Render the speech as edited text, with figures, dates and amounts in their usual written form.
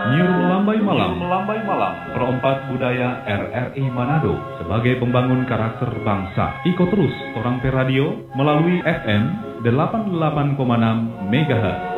Melambai Malam, Perompak Budaya RRI Manado sebagai pembangun karakter bangsa. Ikut terus Orang Per Radio melalui FM 88,6 MHz.